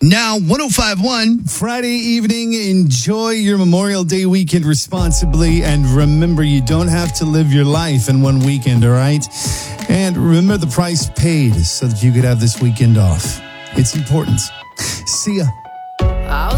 Now, 105.1. Friday evening, enjoy your Memorial Day weekend responsibly. And remember, you don't have to live your life in one weekend, all right? And remember the price paid so that you could have this weekend off. It's important. See ya.